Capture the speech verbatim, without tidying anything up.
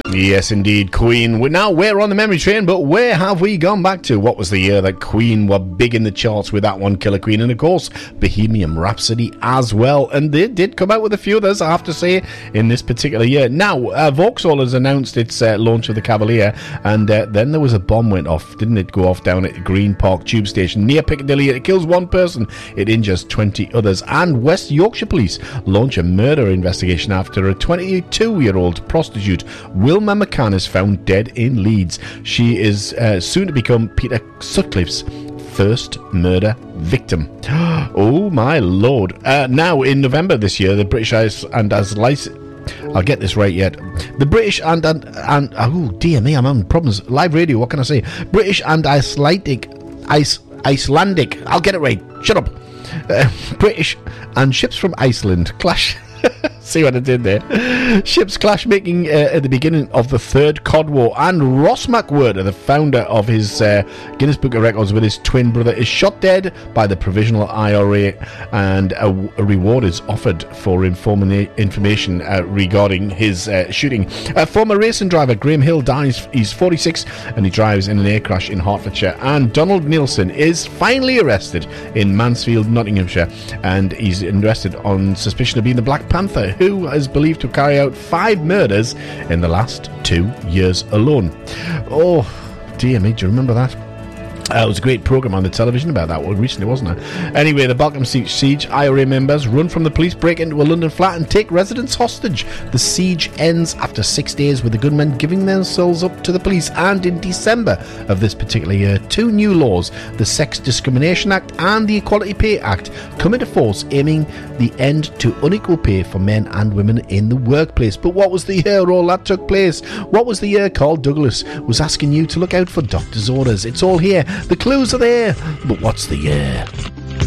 Yes, indeed, Queen. We're now we're on the memory train, but where have we gone back to? What was the year that Queen were big in the charts with that one, Killer Queen, and of course Bohemian Rhapsody as well. And they did come out with a few others, I have to say, in this particular year. Now, uh, Vauxhall has announced its uh, launch of the Cavalier, and uh, then there was a bomb went off, didn't it? Go off down at Green Park Tube Station near Piccadilly. It kills one person, it injures twenty others. And West Yorkshire Police launch a murder investigation after a twenty-two-year-old prostitute, Wilma McCann, is found dead in Leeds. She is uh, soon to become Peter Sutcliffe's first murder victim. Oh my lord. Uh, now, in November this year, the British Ice and as license I'll get this right yet. The British and and, and oh dear me, I'm having problems. Live radio, what can I say? British and Icelandic Ice Icelandic. I'll get it right. Shut up. Uh, British and ships from Iceland clash. See what I did there? Ships clash, making uh, at the beginning of the Third Cod War. And Ross McWhirter, the founder of his uh, Guinness Book of Records with his twin brother, is shot dead by the Provisional I R A, and a, a reward is offered for informa- information uh, regarding his uh, shooting. A former racing driver, Graham Hill, dies. He's forty-six and he drives in an air crash in Hertfordshire. And Donald Nielsen is finally arrested in Mansfield, Nottinghamshire, and he's arrested on suspicion of being the Black Panther, who is believed to carry out five murders in the last two years alone. Oh, dear me, do you remember that? Uh, it was a great programme on the television about that one recently, wasn't it? Anyway, the Balcombe Siege I R A members run from the police, break into a London flat and take residents hostage. The siege ends after six days with the gunmen giving themselves up to the police. And in December of this particular year, two new laws, the Sex Discrimination Act and the Equality Pay Act, come into force, aiming the end to unequal pay for men and women in the workplace. But what was the year all that took place? What was the year Carl Douglas was asking you to look out for doctor's orders? It's all here. The clues are there. But what's the year?